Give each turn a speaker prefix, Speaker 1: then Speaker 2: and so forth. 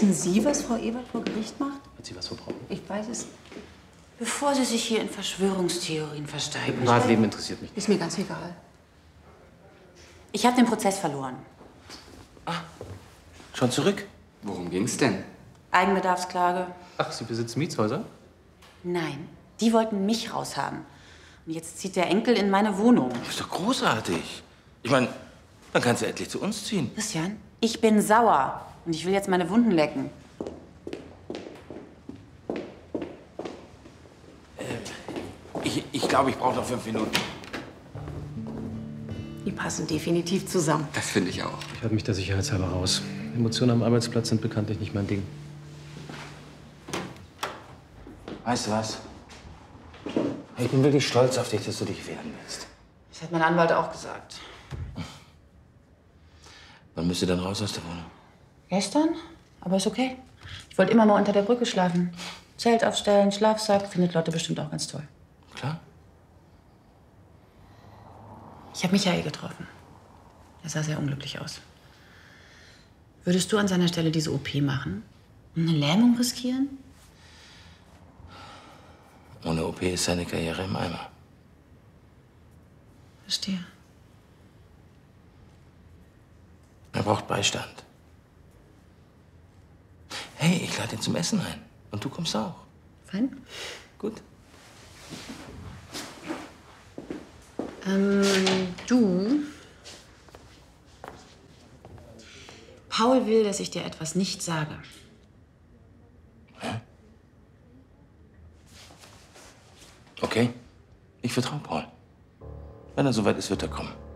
Speaker 1: Wissen Sie, was Frau Ewald vor Gericht macht?
Speaker 2: Hat sie was verbrochen?
Speaker 1: Ich weiß es.
Speaker 3: Bevor Sie sich hier in Verschwörungstheorien versteigen.
Speaker 2: Privatleben interessiert mich nicht.
Speaker 1: Ist mir ganz egal.
Speaker 3: Ich habe den Prozess verloren.
Speaker 2: Schon zurück?
Speaker 4: Worum ging's denn?
Speaker 3: Eigenbedarfsklage.
Speaker 2: Ach, Sie besitzen Mietshäuser?
Speaker 3: Nein, die wollten mich raushaben. Und jetzt zieht der Enkel in meine Wohnung.
Speaker 5: Das ist doch großartig. Ich meine, dann kannst du endlich zu uns ziehen.
Speaker 3: Christian, ich bin sauer. Und ich will jetzt meine Wunden lecken.
Speaker 5: Ich glaube, ich brauche noch 5 Minuten.
Speaker 1: Die passen definitiv zusammen.
Speaker 4: Das finde ich auch.
Speaker 2: Ich halte mich da sicherheitshalber raus. Emotionen am Arbeitsplatz sind bekanntlich nicht mein Ding.
Speaker 5: Weißt du was? Ich bin wirklich stolz auf dich, dass du dich wehren willst.
Speaker 3: Das hat mein Anwalt auch gesagt.
Speaker 5: Wann müsst ihr dann raus aus der Wohnung?
Speaker 3: Gestern? Aber ist okay. Ich wollte immer mal unter der Brücke schlafen. Zelt aufstellen, Schlafsack. Findet Lotte bestimmt auch ganz toll.
Speaker 5: Klar.
Speaker 3: Ich habe Michael getroffen. Er sah sehr unglücklich aus. Würdest du an seiner Stelle diese OP machen? Eine Lähmung riskieren?
Speaker 5: Ohne OP ist seine Karriere im Eimer.
Speaker 3: Verstehe.
Speaker 5: Er braucht Beistand. Hey, ich lade ihn zum Essen ein. Und du kommst auch.
Speaker 3: Fein.
Speaker 5: Gut.
Speaker 3: Du. Paul will, dass ich dir etwas nicht sage.
Speaker 5: Okay. Ich vertraue Paul. Wenn er soweit ist, wird er kommen.